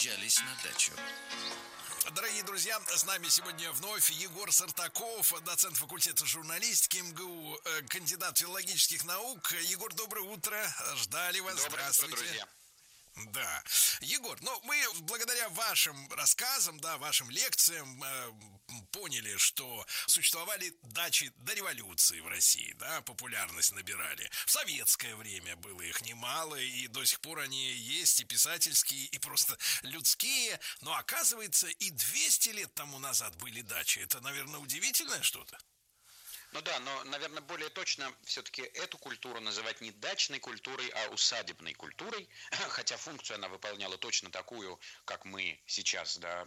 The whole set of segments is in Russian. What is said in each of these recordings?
Взялись на дачу. Дорогие друзья, с нами сегодня вновь Егор Сартаков, доцент факультета журналистики МГУ, кандидат филологических наук. Егор, доброе утро. Ждали вас. Доброе Здравствуйте. утро, друзья. Да. Егор, мы благодаря вашим рассказам, да, вашим лекциям поняли, что существовали дачи до революции в России, да, популярность набирали. В советское время было их немало, и до сих пор они есть, и писательские, и просто людские. Но оказывается, и 200 лет тому назад были дачи. Это, наверное, удивительное что-то. Ну да, но, наверное, более точно все-таки эту культуру называть не дачной культурой, а усадебной культурой, хотя функцию она выполняла точно такую, как мы сейчас, да,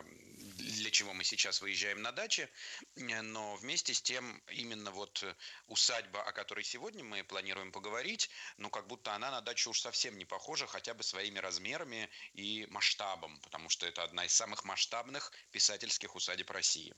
для чего мы сейчас выезжаем на даче, но вместе с тем именно вот усадьба, о которой сегодня мы планируем поговорить, ну как будто она на дачу уж совсем не похожа, хотя бы своими размерами и масштабом, потому что это одна из самых масштабных писательских усадеб России.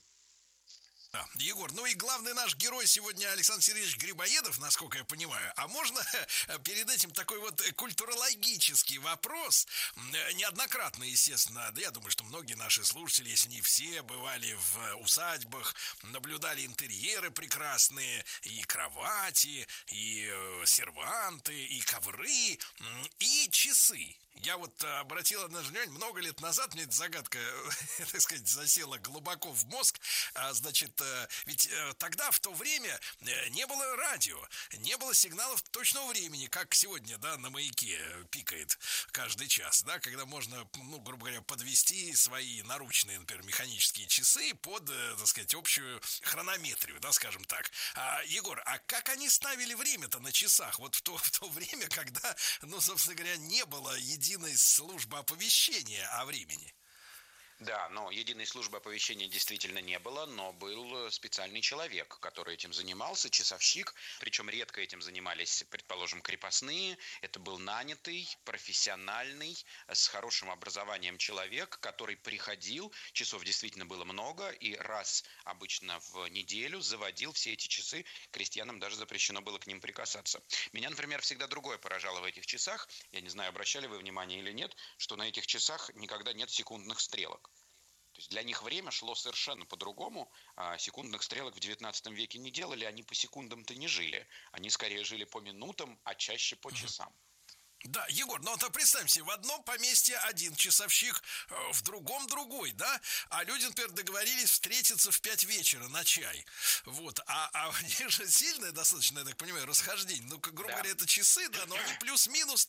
Да. Егор, и главный наш герой сегодня Александр Сергеевич Грибоедов, насколько я понимаю. А можно перед этим такой вот культурологический вопрос? Неоднократно, естественно, да, я думаю, что многие наши слушатели, если не все, бывали в усадьбах, наблюдали интерьеры прекрасные, и кровати, и серванты, и ковры, и часы. Я вот обратил однажды внимание, много лет назад мне эта загадка, так сказать, засела глубоко в мозг. Значит, ведь тогда, в то время, не было радио, не было сигналов точного времени, как сегодня, да, на маяке пикает каждый час, да, когда можно, грубо говоря, подвести свои наручные, например, механические часы под, так сказать, общую хронометрию, да, скажем так. Егор, а как они ставили время-то на часах? Вот в то время, когда, собственно говоря, не было единой службы оповещения о времени. Да, но единой службы оповещения действительно не было, но был специальный человек, который этим занимался, часовщик, причем редко этим занимались, предположим, крепостные. Это был нанятый, профессиональный, с хорошим образованием человек, который приходил, часов действительно было много, и раз обычно в неделю заводил все эти часы, крестьянам даже запрещено было к ним прикасаться. Меня, например, всегда другое поражало в этих часах, я не знаю, обращали вы внимание или нет, что на этих часах никогда нет секундных стрелок. То есть для них время шло совершенно по-другому. Секундных стрелок в 19 веке не делали, они по секундам-то не жили. Они скорее жили по минутам, а чаще по часам. Да, Егор, то представим себе, в одном поместье один часовщик, в другом другой, да? А люди, например, договорились встретиться в 5 вечера на чай. Вот, а у них же сильное достаточно, я так понимаю, расхождение. Грубо говоря, это часы, да, но они плюс-минус,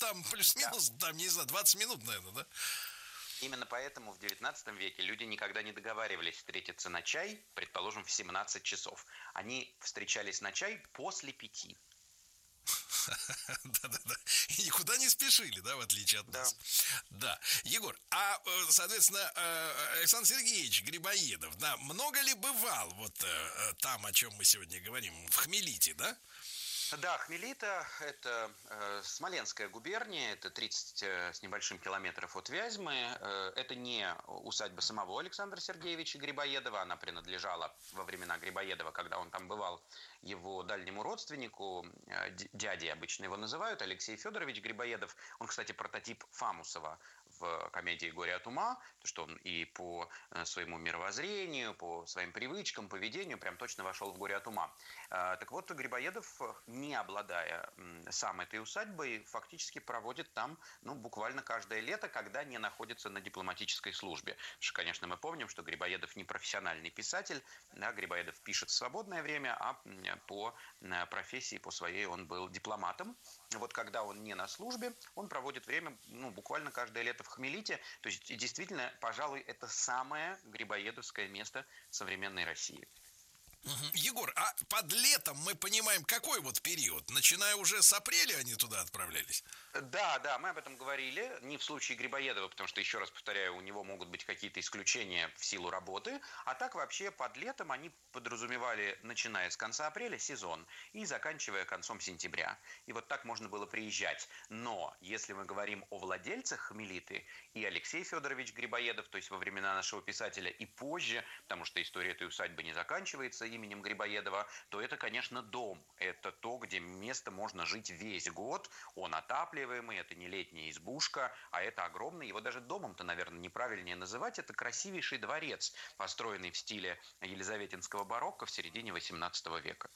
не знаю, 20 минут, наверное, да? Именно поэтому в XIX веке люди никогда не договаривались встретиться на чай, предположим, в 17 часов. Они встречались на чай после 5. Да-да-да. И никуда не спешили, да, в отличие от нас. Да. Егор, соответственно, Александр Сергеевич Грибоедов, да, много ли бывал вот там, о чем мы сегодня говорим, в Хмелите, да? Да, Хмелита – это Смоленская губерния, это 30 с небольшим километров от Вязьмы. Это не усадьба самого Александра Сергеевича Грибоедова, она принадлежала во времена Грибоедова, когда он там бывал, его дальнему родственнику, дядей обычно его называют, Алексей Федорович Грибоедов. Он, кстати, прототип Фамусова в комедии «Горе от ума», то что он и по своему мировоззрению, по своим привычкам, поведению прям точно вошел в «Горе от ума». Так вот, Грибоедов, не обладая сам этой усадьбой, фактически проводит там, буквально каждое лето, когда не находится на дипломатической службе. Потому что, конечно, мы помним, что Грибоедов не профессиональный писатель, да, Грибоедов пишет в свободное время, а по профессии, по своей он был дипломатом. Вот когда он не на службе, он проводит время, буквально каждое лето в Хмелите. То есть, действительно, пожалуй, это самое грибоедовское место современной России. Егор, а под летом мы понимаем, какой вот период? Начиная уже с апреля они туда отправлялись? Да, мы об этом говорили. Не в случае Грибоедова, потому что, еще раз повторяю, у него могут быть какие-то исключения в силу работы. А так вообще под летом они подразумевали, начиная с конца апреля, сезон и заканчивая концом сентября. И вот так можно было приезжать. Но если мы говорим о владельцах Хмелиты, и Алексей Федорович Грибоедов, то есть во времена нашего писателя, и позже, потому что история этой усадьбы не заканчивается именем Грибоедова, то это, конечно, дом. Это то, где место можно жить весь год. Он отапливаемый, это не летняя избушка, а это огромный. Его даже домом-то, наверное, неправильнее называть. Это красивейший дворец, построенный в стиле елизаветинского барокко в середине XVIII века.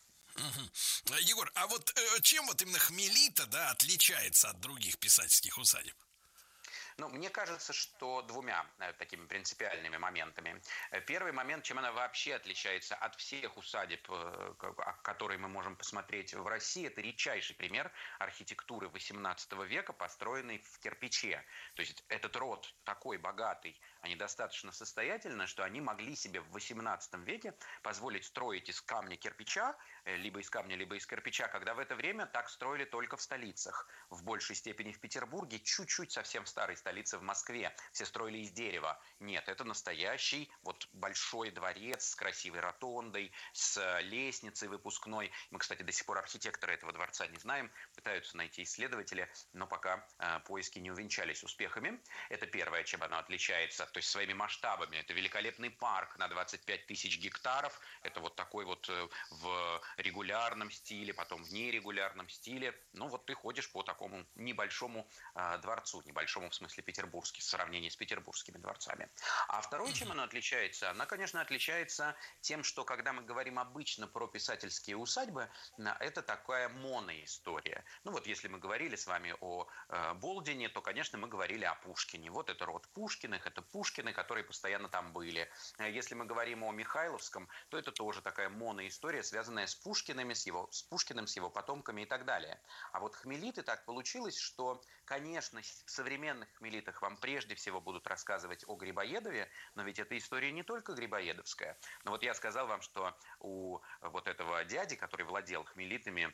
Егор, а вот чем вот именно Хмелита, да, отличается от других писательских усадеб? Ну, мне кажется, что двумя такими принципиальными моментами. Первый момент, чем она вообще отличается от всех усадеб, которые мы можем посмотреть в России, это редчайший пример архитектуры XVIII века, построенный в кирпиче. То есть этот род такой богатый, они достаточно состоятельны, что они могли себе в XVIII веке позволить строить из камня кирпича, либо из камня, либо из кирпича, когда в это время так строили только в столицах. В большей степени в Петербурге, чуть-чуть совсем в старой столице в Москве. Все строили из дерева. Нет, это настоящий вот большой дворец с красивой ротондой, с лестницей выпускной. Мы, кстати, до сих пор архитектора этого дворца не знаем. Пытаются найти исследователи, но пока поиски не увенчались успехами. Это первое, чем оно отличается. То есть своими масштабами. Это великолепный парк на 25 тысяч гектаров. Это вот такой вот в регулярном стиле, потом в нерегулярном стиле. Ну вот ты ходишь по такому небольшому дворцу. Небольшому в смысле петербургский, в сравнении с петербургскими дворцами. А второе, чем она отличается? Она, конечно, отличается тем, что когда мы говорим обычно про писательские усадьбы, это такая моноистория. Ну вот если мы говорили с вами о Болдине, то, конечно, мы говорили о Пушкине. Вот это род Пушкиных, это Пушкины, которые постоянно там были. Если мы говорим о Михайловском, то это тоже такая моноистория, связанная с Пушкиным, с его потомками и так далее. А вот Хмелиты так получилось, что, конечно, в современных Хмелитах вам прежде всего будут рассказывать о Грибоедове, но ведь эта история не только грибоедовская. Но вот я сказал вам, что у вот этого дяди, который владел Хмелитами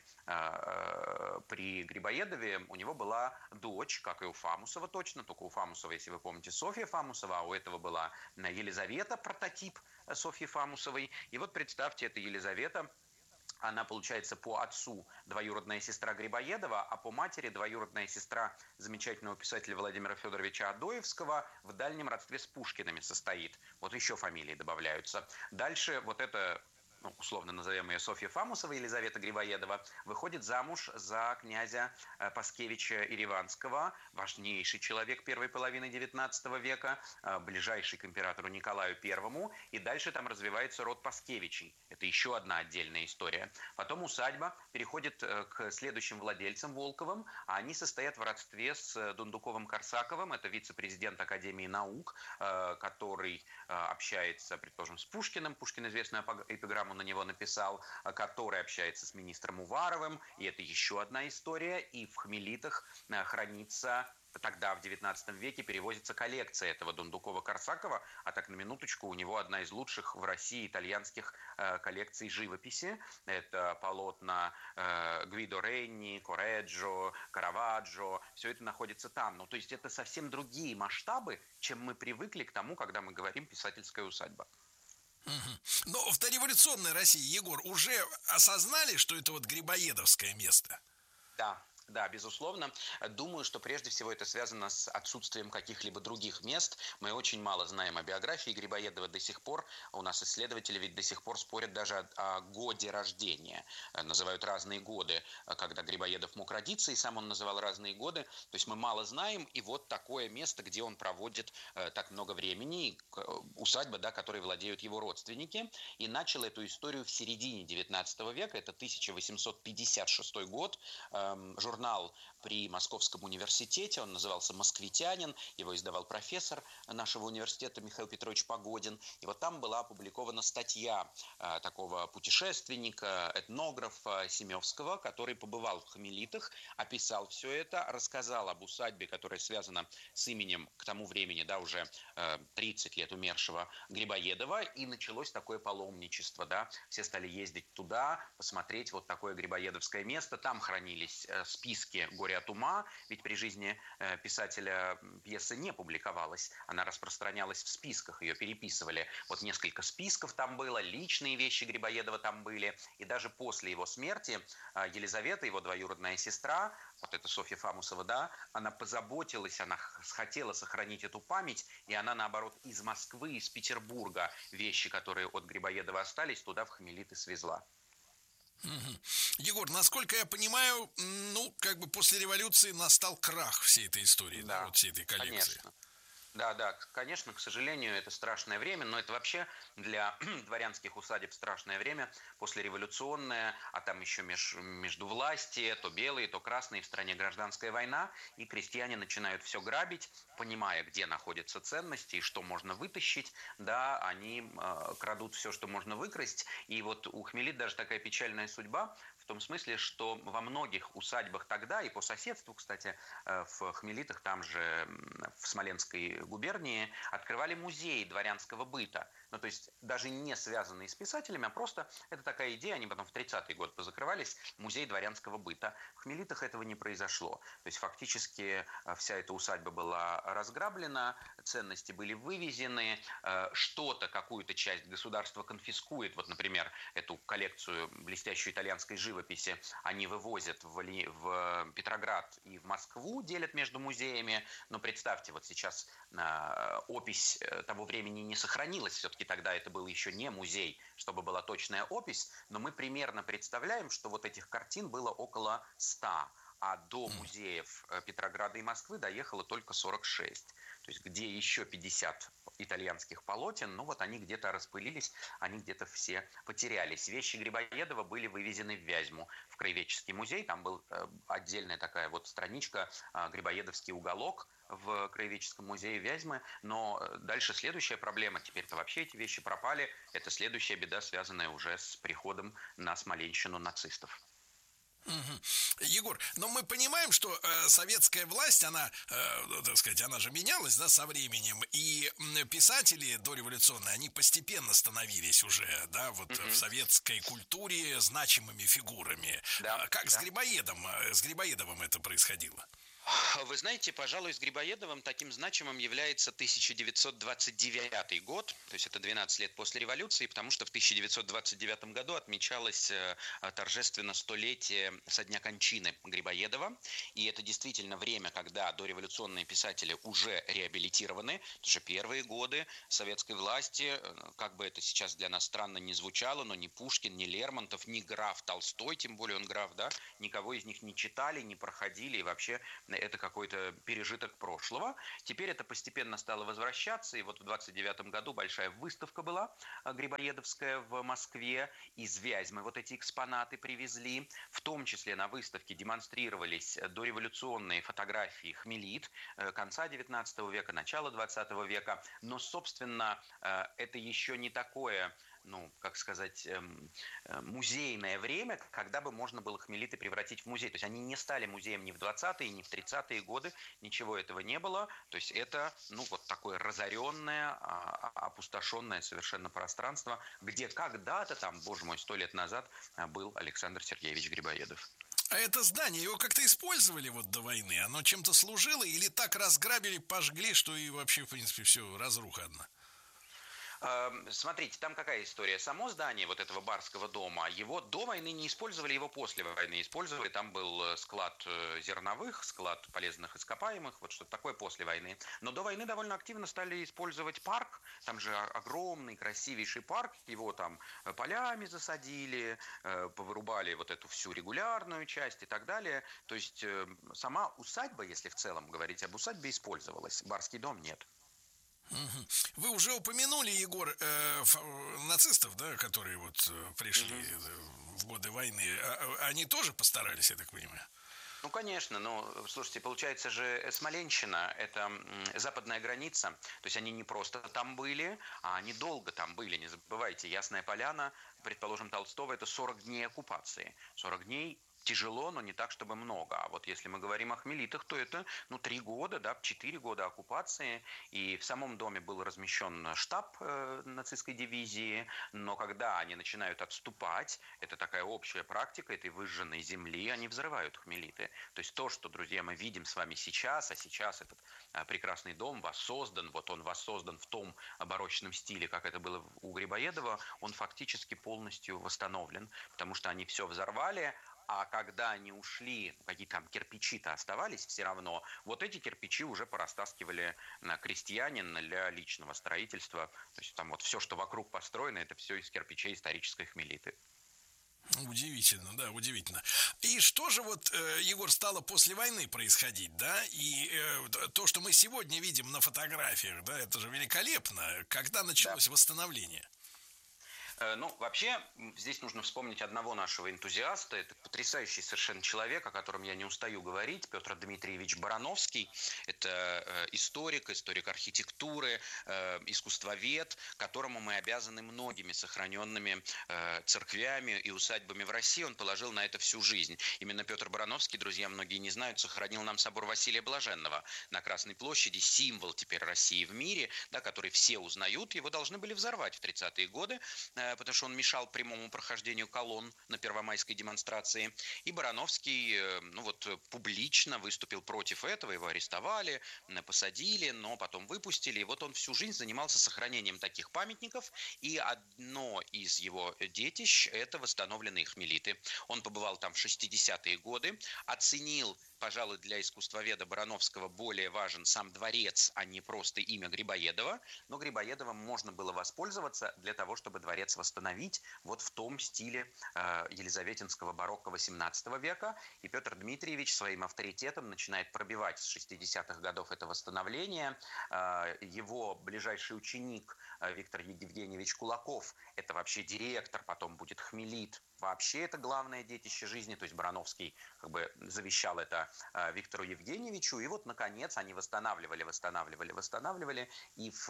при Грибоедове, у него была дочь, как и у Фамусова точно, только у Фамусова, если вы помните, Софья Фамусова, а у этого была Елизавета, прототип Софьи Фамусовой. И вот представьте, это Елизавета, она, получается, по отцу двоюродная сестра Грибоедова, а по матери двоюродная сестра замечательного писателя Владимира Федоровича Адоевского, в дальнем родстве с Пушкиными состоит. Вот еще фамилии добавляются. Дальше вот это, условно назовем ее Софья Фамусова, Елизавета Грибоедова, выходит замуж за князя Паскевича Ереванского, важнейший человек первой половины XIX века, ближайший к императору Николаю I, и дальше там развивается род Паскевичей. Это еще одна отдельная история. Потом усадьба переходит к следующим владельцам Волковым, а они состоят в родстве с Дундуковым-Корсаковым, это вице-президент Академии наук, который общается, предположим, с Пушкиным. Пушкин известную эпиграмму на него написал, который общается с министром Уваровым, и это еще одна история, и в Хмелитах хранится, тогда в XIX веке перевозится коллекция этого Дундукова-Корсакова, а так на минуточку, у него одна из лучших в России итальянских коллекций живописи. Это полотна Гвидо Ренни, Корреджо, Караваджо, все это находится там. Ну, то есть это совсем другие масштабы, чем мы привыкли к тому, когда мы говорим «писательская усадьба». Но в дореволюционной России, Егор, уже осознали, что это вот грибоедовское место? Да, безусловно. Думаю, что прежде всего это связано с отсутствием каких-либо других мест. Мы очень мало знаем о биографии Грибоедова до сих пор. У нас исследователи ведь до сих пор спорят даже о годе рождения. Называют разные годы, когда Грибоедов мог родиться, и сам он называл разные годы. То есть мы мало знаем, и вот такое место, где он проводит так много времени, усадьба, да, которой владеют его родственники. И начал эту историю в середине XIX века, это 1856 год. Журнал при Московском университете, он назывался «Москвитянин», его издавал профессор нашего университета Михаил Петрович Погодин. И вот там была опубликована статья такого путешественника, этнографа Семевского, который побывал в Хмелитах, описал все это, рассказал об усадьбе, которая связана с именем к тому времени, да, уже 30 лет умершего Грибоедова, и началось такое паломничество, да, все стали ездить туда, посмотреть вот такое грибоедовское место, там хранились списки от ума, ведь при жизни писателя пьеса не публиковалась, она распространялась в списках, ее переписывали. Вот несколько списков там было, личные вещи Грибоедова там были, и даже после его смерти Елизавета, его двоюродная сестра, вот эта Софья Фамусова, да, она позаботилась, она хотела сохранить эту память, и она, наоборот, из Москвы, из Петербурга вещи, которые от Грибоедова остались, туда в Хмелит и свезла. Егор, насколько я понимаю, ну, как бы после революции настал крах всей этой истории, да, вот всей этой коллекции. Конечно. Да, да, конечно, к сожалению, это страшное время, но это вообще для дворянских усадеб страшное время, послереволюционное, а там еще междувластие, то белые, то красные, в стране гражданская война, и крестьяне начинают все грабить, понимая, где находятся ценности и что можно вытащить, да, они крадут все, что можно выкрасть, и вот у Хмелит даже такая печальная судьба, в том смысле, что во многих усадьбах тогда, и по соседству, кстати, в Хмелитах, там же в Смоленской губернии, открывали музеи дворянского быта. Ну, то есть даже не связанные с писателями, а просто это такая идея, они потом в 30-й год позакрывались, музей дворянского быта. В Хмелитах этого не произошло. То есть фактически вся эта усадьба была разграблена, ценности были вывезены, что-то, какую-то часть государства конфискует. Вот, например, эту коллекцию блестящей итальянской живописи они вывозят в Петроград и в Москву, делят между музеями. Но представьте, вот сейчас опись того времени не сохранилась, все-таки тогда это был еще не музей, чтобы была точная опись, но мы примерно представляем, что вот этих картин было около 100, а до музеев Петрограда и Москвы доехало только 46. То есть где еще 50 итальянских полотен, ну вот они где-то распылились, они где-то все потерялись. Вещи Грибоедова были вывезены в Вязьму, в Краеведческий музей, там был отдельная такая вот страничка «Грибоедовский уголок», в Краеведческом музее Вязьмы, но дальше следующая проблема, теперь-то вообще эти вещи пропали, это следующая беда, связанная уже с приходом на Смоленщину нацистов. Егор, но мы понимаем, что советская власть, она, ну, так сказать, она же менялась, да, со временем, и писатели дореволюционные, они постепенно становились уже, да, вот в советской культуре значимыми фигурами. Да, как да. С Грибоедовым это происходило? Вы знаете, пожалуй, с Грибоедовым таким значимым является 1929 год, то есть это 12 лет после революции, потому что в 1929 году отмечалось торжественно столетие со дня кончины Грибоедова, и это действительно время, когда дореволюционные писатели уже реабилитированы, потому что первые годы советской власти, как бы это сейчас для нас странно не звучало, но ни Пушкин, ни Лермонтов, ни граф Толстой, тем более он граф, да, никого из них не читали, не проходили, и вообще это какой-то пережиток прошлого. Теперь это постепенно стало возвращаться, и вот в 29 году большая выставка была грибоедовская в Москве, из Вязьмы вот эти экспонаты привезли, в том числе на выставке демонстрировались дореволюционные фотографии Хмелит конца 19 века, начала 20 века, но, собственно, это еще не такое, ну, как сказать, музейное время, когда бы можно было Хмелиты превратить в музей. То есть они не стали музеем ни в 20-е, ни в 30-е годы, ничего этого не было. То есть это, ну, вот такое разоренное, опустошенное совершенно пространство, где когда-то там, боже мой, 100 лет назад был Александр Сергеевич Грибоедов. А это здание, его как-то использовали вот до войны? Оно чем-то служило или так разграбили, пожгли, что и вообще, в принципе, все, разруха одна? Смотрите, там какая история. Само здание вот этого барского дома, его до войны не использовали, его после войны использовали. Там был склад зерновых, склад полезных ископаемых, вот что-то такое после войны. Но до войны довольно активно стали использовать парк. Там же огромный, красивейший парк. Его там полями засадили, повырубали вот эту всю регулярную часть и так далее. То есть сама усадьба, если в целом говорить об усадьбе, использовалась. Барский дом нет. Вы уже упомянули, Егор, нацистов, да, которые вот пришли в годы войны. Они тоже постарались, я так понимаю? Ну, конечно, но, слушайте, получается же Смоленщина – это западная граница, то есть они не просто там были, а они долго там были, не забывайте, Ясная Поляна, предположим, Толстого – это 40 дней оккупации, 40 дней тяжело, но не так, чтобы много. А вот если мы говорим о Хмелитах, то это 3 года, да, 4 года оккупации. И в самом доме был размещен штаб нацистской дивизии. Но когда они начинают отступать, это такая общая практика этой выжженной земли, они взрывают Хмелиты. То есть то, что, друзья, мы видим с вами сейчас, а сейчас этот прекрасный дом воссоздан, вот он воссоздан в том барочном стиле, как это было у Грибоедова, он фактически полностью восстановлен, потому что они все взорвали, а когда они ушли, какие там кирпичи-то оставались все равно, вот эти кирпичи уже порастаскивали крестьяне для личного строительства. То есть там вот все, что вокруг построено, это все из кирпичей исторической Хмелиты. Удивительно, да, удивительно. И что же вот, Егор, стало после войны происходить, да? И то, что мы сегодня видим на фотографиях, да, это же великолепно. Когда началось восстановление? Вообще, здесь нужно вспомнить одного нашего энтузиаста. Это потрясающий совершенно человек, о котором я не устаю говорить, Петр Дмитриевич Барановский. Это историк архитектуры, искусствовед, которому мы обязаны многими сохраненными церквями и усадьбами в России. Он положил на это всю жизнь. Именно Петр Барановский, друзья, многие не знают, сохранил нам собор Василия Блаженного на Красной площади, символ теперь России в мире, да, который все узнают. Его должны были взорвать в 30-е годы, потому что он мешал прямому прохождению колонн на первомайской демонстрации. И Барановский, публично выступил против этого, его арестовали, посадили, но потом выпустили. И вот он всю жизнь занимался сохранением таких памятников, и одно из его детищ – это восстановленные Хмелиты. Он побывал там в 60-е годы, оценил, пожалуй, для искусствоведа Барановского более важен сам дворец, а не просто имя Грибоедова. Но Грибоедовым можно было воспользоваться для того, чтобы дворец восстановить вот в том стиле елизаветинского барокко XVIII века. И Петр Дмитриевич своим авторитетом начинает пробивать с 60-х годов это восстановление. Его ближайший ученик Виктор Евгеньевич Кулаков, это вообще директор, потом будет Хмелит. Вообще это главное детище жизни, то есть Барановский как бы завещал это Виктору Евгеньевичу. И вот, наконец, они восстанавливали, и в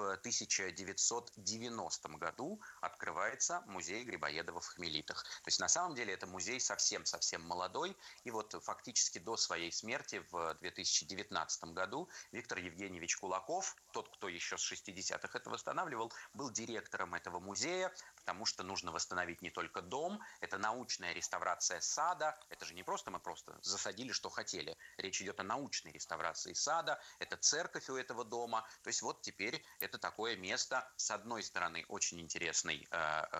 1990 году открывается музей Грибоедова в Хмелитах. То есть, на самом деле, это музей совсем-совсем молодой, и вот фактически до своей смерти в 2019 году Виктор Евгеньевич Кулаков, тот, кто еще с 60-х это восстанавливал, был директором этого музея, потому что нужно восстановить не только дом, это научная реставрация сада, это же не просто мы просто засадили, что хотели. Речь идет о научной реставрации сада, это церковь у этого дома. То есть вот теперь это такое место, с одной стороны, очень интересной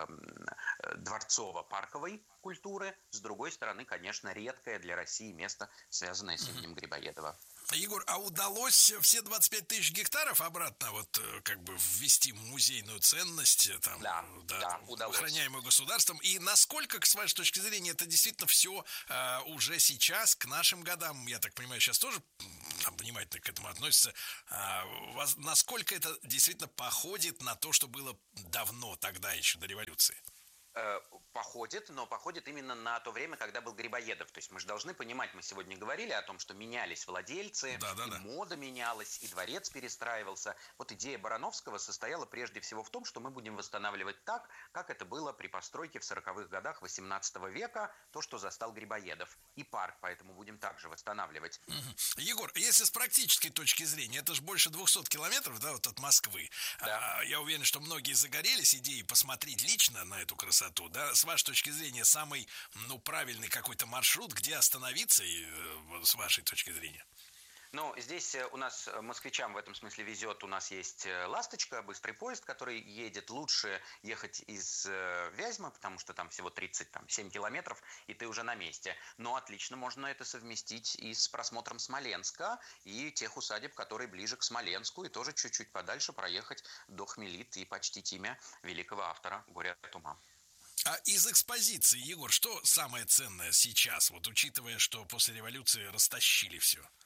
дворцово-парковой культуры, с другой стороны, конечно, редкое для России место, связанное с именем Грибоедова. Егор, а удалось все 25 тысяч гектаров обратно вот как бы ввести в музейную ценность, там, да, удалось. Охраняемую государством? И насколько, с вашей точки зрения, это действительно все уже сейчас, к нашим годам, я так понимаю, сейчас тоже внимательно к этому относятся, насколько это действительно походит на то, что было давно, тогда еще, до революции? Походит, но походит именно на то время, когда был Грибоедов. То есть мы же должны понимать, мы сегодня говорили о том, что менялись владельцы, мода менялась, и дворец перестраивался. Вот идея Барановского состояла прежде всего в том, что мы будем восстанавливать так, как это было при постройке в 40-х годах 18 века, то, что застал Грибоедов. И парк поэтому будем также восстанавливать. Егор, если с практической точки зрения, это же больше 200 километров, да, вот от Москвы. Да. Я уверен, что многие загорелись идеей посмотреть лично на эту красоту. Да, с вашей точки зрения, самый, правильный какой-то маршрут, где остановиться, с вашей точки зрения? Здесь у нас москвичам в этом смысле везет. У нас есть «Ласточка», быстрый поезд, который едет. Лучше ехать из Вязьмы, потому что там всего 37 километров, и ты уже на месте. Но отлично можно это совместить и с просмотром Смоленска и тех усадеб, которые ближе к Смоленску, и тоже чуть-чуть подальше проехать до Хмелит и почтить имя великого автора «Горя от ума». А из экспозиции, Егор, что самое ценное сейчас, вот учитывая, что после революции растащили все?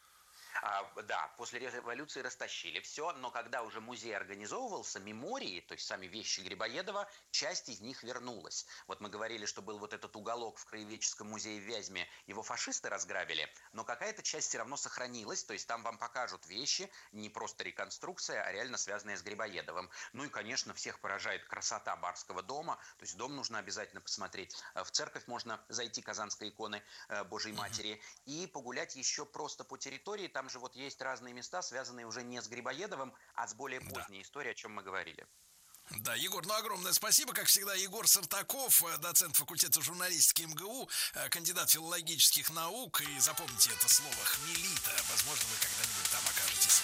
Да, после революции растащили все, но когда уже музей организовывался, мемории, то есть сами вещи Грибоедова, часть из них вернулась. Вот мы говорили, что был вот этот уголок в Краеведческом музее в Вязьме, его фашисты разграбили, но какая-то часть все равно сохранилась, то есть там вам покажут вещи, не просто реконструкция, а реально связанные с Грибоедовым. Ну и, конечно, всех поражает красота Барского дома, то есть дом нужно обязательно посмотреть. В церковь можно зайти, Казанской иконы Божьей Матери, и погулять еще просто по территории. Там же вот есть разные места, связанные уже не с Грибоедовым, а с более Да. поздней историей, о чем мы говорили. Да, Егор, ну огромное спасибо. Как всегда, Егор Сартаков, доцент факультета журналистики МГУ, кандидат филологических наук. И запомните это слово «хмелита». Возможно, вы когда-нибудь там окажетесь.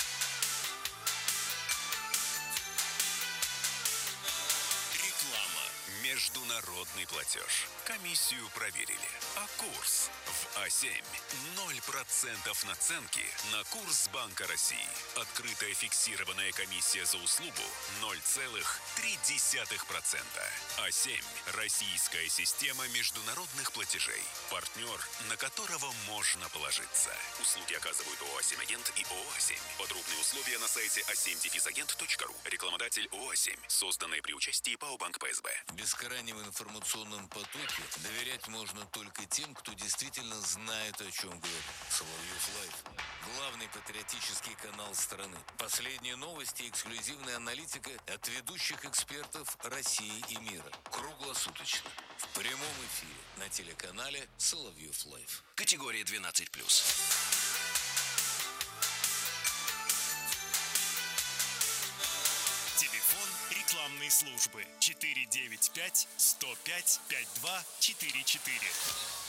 Реклама. Международный платеж. Комиссию проверили. А курс в А7. 0% наценки на курс Банка России. Открытая фиксированная комиссия за услугу 0,3%. А7. Российская система международных платежей. Партнер, на которого можно положиться. Услуги оказывают ООО «А7 Агент» и ООО «А7». Подробные условия на сайте a7-agent.ru. Рекламодатель ООО «А7». Созданные при участии ПАО «Банк ПСБ». В бескрайнем информационном потоке доверять можно только тем, кто действительно знает, о чем говорит. Соловьев Лайв. Главный патриотический канал страны. Последние новости и эксклюзивная аналитика от ведущих экспертов России и мира. Круглосуточно. В прямом эфире на телеканале Соловьев Лайв. Категория 12+. Телефон рекламной службы 495 105 5244.